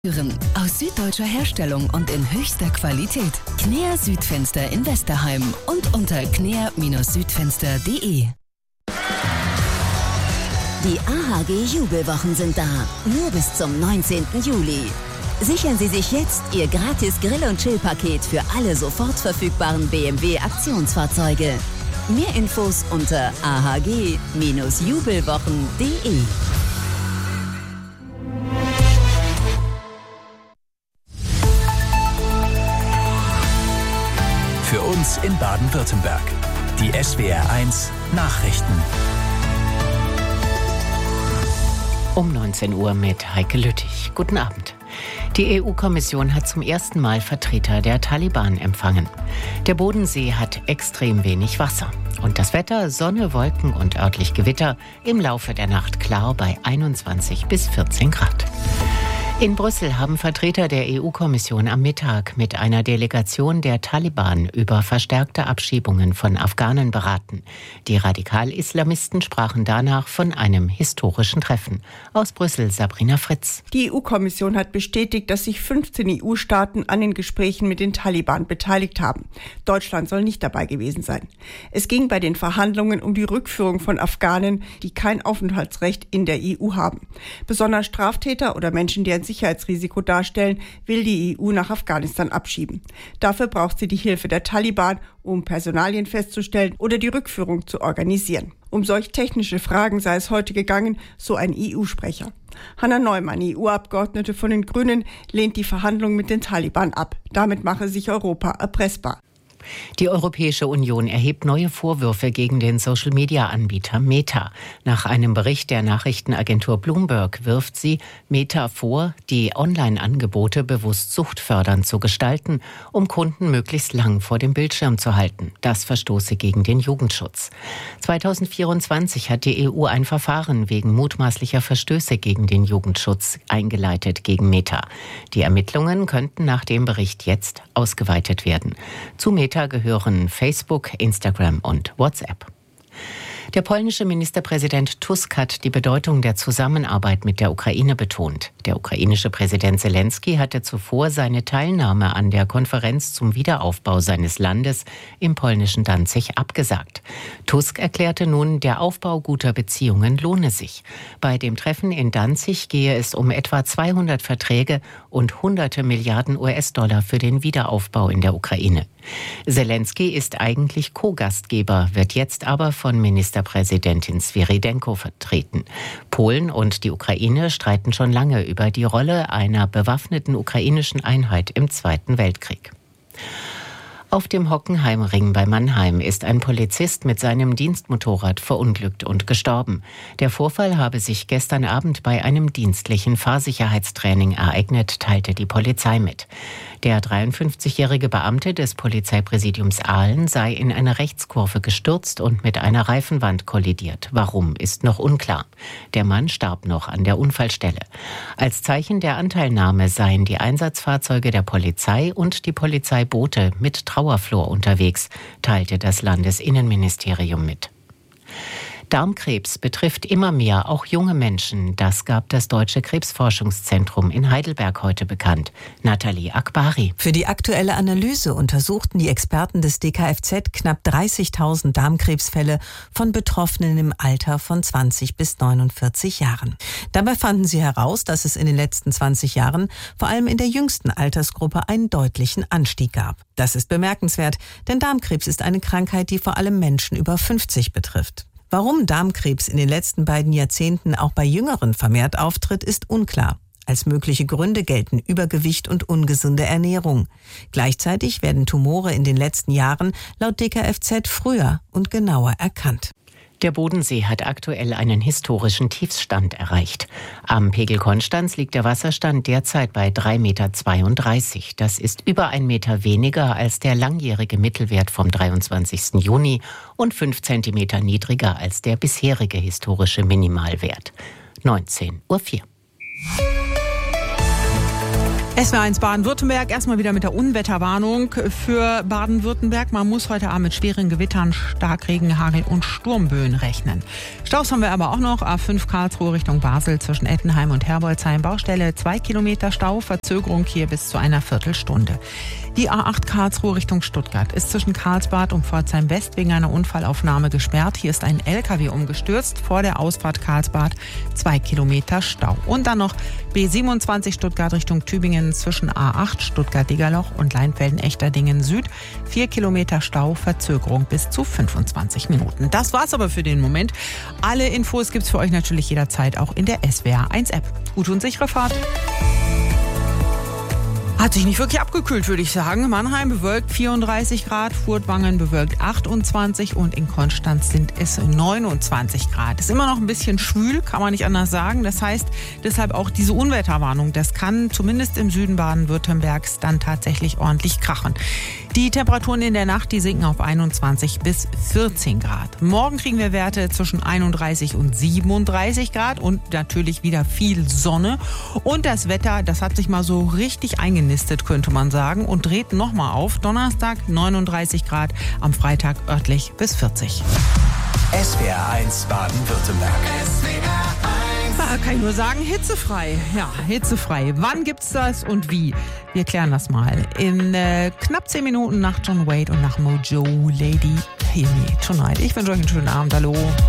Aus süddeutscher Herstellung und in höchster Qualität. Knea Südfenster in Westerheim und unter knea-südfenster.de. Die AHG Jubelwochen sind da, nur bis zum 19. Juli. Sichern Sie sich jetzt Ihr gratis Grill- und Chill-Paket für alle sofort verfügbaren BMW-Aktionsfahrzeuge. Mehr Infos unter ahg-jubelwochen.de. Für uns in Baden-Württemberg. Die SWR1 Nachrichten. Um 19 Uhr mit Heike Lüttich. Guten Abend. Die EU-Kommission hat zum ersten Mal Vertreter der Taliban empfangen. Der Bodensee hat extrem wenig Wasser. Und das Wetter, Sonne, Wolken und örtlich Gewitter, im Laufe der Nacht klar bei 21 bis 14 Grad. In Brüssel haben Vertreter der EU-Kommission am Mittag mit einer Delegation der Taliban über verstärkte Abschiebungen von Afghanen beraten. Die Radikal-Islamisten sprachen danach von einem historischen Treffen. Aus Brüssel Sabrina Fritz. Die EU-Kommission hat bestätigt, dass sich 15 EU-Staaten an den Gesprächen mit den Taliban beteiligt haben. Deutschland soll nicht dabei gewesen sein. Es ging bei den Verhandlungen um die Rückführung von Afghanen, die kein Aufenthaltsrecht in der EU haben. Besonders Straftäter oder Menschen, die ein Sicherheitsrisiko darstellen, will die EU nach Afghanistan abschieben. Dafür braucht sie die Hilfe der Taliban, um Personalien festzustellen oder die Rückführung zu organisieren. Um solch technische Fragen sei es heute gegangen, so ein EU-Sprecher. Hanna Neumann, EU-Abgeordnete von den Grünen, lehnt die Verhandlungen mit den Taliban ab. Damit mache sich Europa erpressbar. Die Europäische Union erhebt neue Vorwürfe gegen den Social-Media-Anbieter Meta. Nach einem Bericht der Nachrichtenagentur Bloomberg wirft sie Meta vor, die Online-Angebote bewusst suchtfördernd zu gestalten, um Kunden möglichst lang vor dem Bildschirm zu halten. Das verstoße gegen den Jugendschutz. 2024 hat die EU ein Verfahren wegen mutmaßlicher Verstöße gegen den Jugendschutz eingeleitet gegen Meta. Die Ermittlungen könnten nach dem Bericht jetzt ausgeweitet werden. Zu Meta gehören Facebook, Instagram und WhatsApp. Der polnische Ministerpräsident Tusk hat die Bedeutung der Zusammenarbeit mit der Ukraine betont. Der ukrainische Präsident Zelensky hatte zuvor seine Teilnahme an der Konferenz zum Wiederaufbau seines Landes im polnischen Danzig abgesagt. Tusk erklärte nun, der Aufbau guter Beziehungen lohne sich. Bei dem Treffen in Danzig gehe es um etwa 200 Verträge und hunderte Milliarden US-Dollar für den Wiederaufbau in der Ukraine. Zelensky ist eigentlich Co-Gastgeber, wird jetzt aber von Ministerpräsidentin Svyrydenko vertreten. Polen und die Ukraine streiten schon lange über die Rolle einer bewaffneten ukrainischen Einheit im Zweiten Weltkrieg. Auf dem Hockenheimring bei Mannheim ist ein Polizist mit seinem Dienstmotorrad verunglückt und gestorben. Der Vorfall habe sich gestern Abend bei einem dienstlichen Fahrsicherheitstraining ereignet, teilte die Polizei mit. Der 53-jährige Beamte des Polizeipräsidiums Aalen sei in eine Rechtskurve gestürzt und mit einer Reifenwand kollidiert. Warum, ist noch unklar. Der Mann starb noch an der Unfallstelle. Als Zeichen der Anteilnahme seien die Einsatzfahrzeuge der Polizei und die Polizeiboote mit Trauerflor unterwegs, teilte das Landesinnenministerium mit. Darmkrebs betrifft immer mehr auch junge Menschen. Das gab das Deutsche Krebsforschungszentrum in Heidelberg heute bekannt. Nathalie Akbari. Für die aktuelle Analyse untersuchten die Experten des DKFZ knapp 30.000 Darmkrebsfälle von Betroffenen im Alter von 20 bis 49 Jahren. Dabei fanden sie heraus, dass es in den letzten 20 Jahren vor allem in der jüngsten Altersgruppe einen deutlichen Anstieg gab. Das ist bemerkenswert, denn Darmkrebs ist eine Krankheit, die vor allem Menschen über 50 betrifft. Warum Darmkrebs in den letzten beiden Jahrzehnten auch bei Jüngeren vermehrt auftritt, ist unklar. Als mögliche Gründe gelten Übergewicht und ungesunde Ernährung. Gleichzeitig werden Tumore in den letzten Jahren laut DKFZ früher und genauer erkannt. Der Bodensee hat aktuell einen historischen Tiefstand erreicht. Am Pegel Konstanz liegt der Wasserstand derzeit bei 3,32 Meter. Das ist über 1 Meter weniger als der langjährige Mittelwert vom 23. Juni und 5 Zentimeter niedriger als der bisherige historische Minimalwert. 19:04 Uhr. SWR1 Baden-Württemberg, erstmal wieder mit der Unwetterwarnung für Baden-Württemberg. Man muss heute Abend mit schweren Gewittern, Starkregen, Hagel und Sturmböen rechnen. Staus haben wir aber auch noch. A5 Karlsruhe Richtung Basel zwischen Ettenheim und Herbolzheim. Baustelle 2 Kilometer Stau, Verzögerung hier bis zu einer Viertelstunde. Die A8 Karlsruhe Richtung Stuttgart ist zwischen Karlsbad und Pforzheim West wegen einer Unfallaufnahme gesperrt. Hier ist ein LKW umgestürzt. Vor der Ausfahrt Karlsbad 2 Kilometer Stau. Und dann noch B27 Stuttgart Richtung Tübingen zwischen A8 Stuttgart-Degerloch und Leinfelden-Echterdingen Süd. 4 Kilometer Stau, Verzögerung bis zu 25 Minuten. Das war's aber für den Moment. Alle Infos gibt's für euch natürlich jederzeit auch in der SWR1-App. Gute und sichere Fahrt. Hat sich nicht wirklich abgekühlt, würde ich sagen. Mannheim bewölkt 34 Grad, Furtwangen bewölkt 28 und in Konstanz sind es 29 Grad. Ist immer noch ein bisschen schwül, kann man nicht anders sagen. Das heißt, deshalb auch diese Unwetterwarnung. Das kann zumindest im Süden Baden-Württembergs dann tatsächlich ordentlich krachen. Die Temperaturen in der Nacht, die sinken auf 21 bis 14 Grad. Morgen kriegen wir Werte zwischen 31 und 37 Grad und natürlich wieder viel Sonne. Und das Wetter, das hat sich mal so richtig eingenistet, könnte man sagen, und dreht nochmal auf. Donnerstag 39 Grad, am Freitag örtlich bis 40. SWR1 Baden-Württemberg. Kann ich nur sagen, hitzefrei. Ja, hitzefrei. Wann gibt's das und wie? Wir klären das mal. In knapp 10 Minuten nach John Wade und nach Mojo Lady Hear Me Tonight. Ich wünsche euch einen schönen Abend. Hallo.